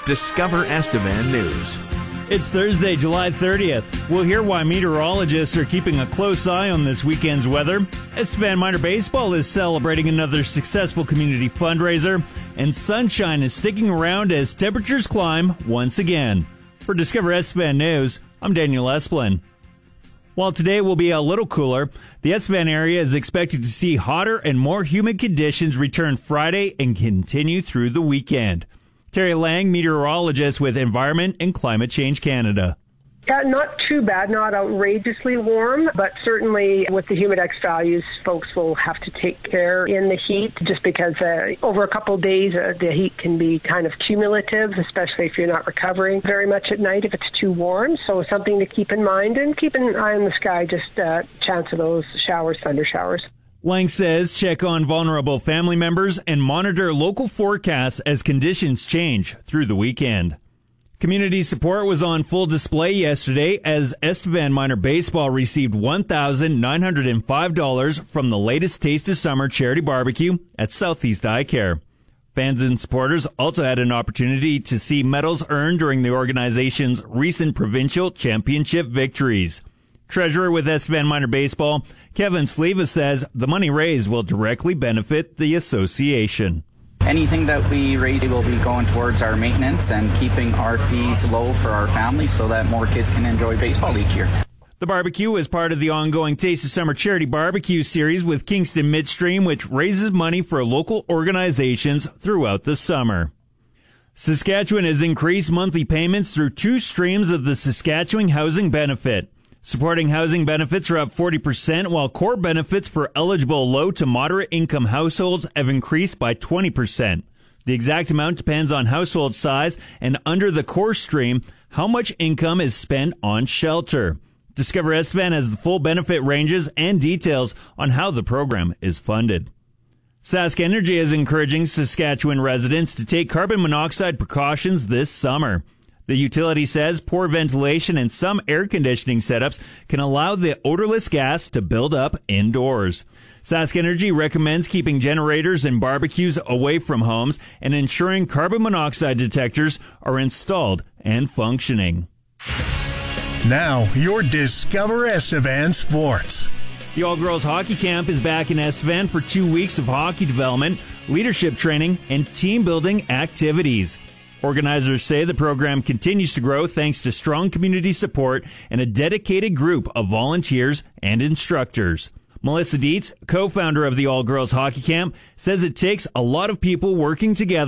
Discover Estevan News. It's Thursday, July 30th. We'll hear why meteorologists are keeping a close eye on this weekend's weather. Estevan Minor Baseball is celebrating another successful community fundraiser, and sunshine is sticking around as temperatures climb once again. For Discover Estevan News, I'm Daniel Esplin. While today will be a little cooler, the Estevan area is expected to see hotter and more humid conditions return Friday and continue through the weekend. Terry Lang, meteorologist with Environment and Climate Change Canada. Yeah, not too bad, not outrageously warm, but certainly with the humidex values, folks will have to take care in the heat just because over a couple of days, the heat can be kind of cumulative, especially if you're not recovering very much at night if it's too warm. So something to keep in mind, and keep an eye on the sky, just chance of those showers, thunder showers. Lang says check on vulnerable family members and monitor local forecasts as conditions change through the weekend. Community support was on full display yesterday as Estevan Minor Baseball received $1,905 from the latest Taste of Summer charity barbecue at Southeast Eye Care. Fans and supporters also had an opportunity to see medals earned during the organization's recent provincial championship victories. Treasurer with Estevan Minor Baseball, Kevin Sleva, says the money raised will directly benefit the association. Anything that we raise will be going towards our maintenance and keeping our fees low for our families so that more kids can enjoy baseball each year. The barbecue is part of the ongoing Taste of Summer charity barbecue series with Kingston Midstream, which raises money for local organizations throughout the summer. Saskatchewan has increased monthly payments through two streams of the Saskatchewan Housing Benefit. Supporting housing benefits are up 40%, while core benefits for eligible low to moderate income households have increased by 20%. The exact amount depends on household size, and under the core stream, how much income is spent on shelter. Discover Estevan has the full benefit ranges and details on how the program is funded. Sask Energy is encouraging Saskatchewan residents to take carbon monoxide precautions this summer. The utility says poor ventilation and some air conditioning setups can allow the odorless gas to build up indoors. Sask Energy recommends keeping generators and barbecues away from homes and ensuring carbon monoxide detectors are installed and functioning. Now, your Discover Estevan Sports. The All-Girls Hockey Camp is back in Estevan for 2 weeks of hockey development, leadership training, and team-building activities. Organizers say the program continues to grow thanks to strong community support and a dedicated group of volunteers and instructors. Melissa Dietz, co-founder of the All-Girls Hockey Camp, says it takes a lot of people working together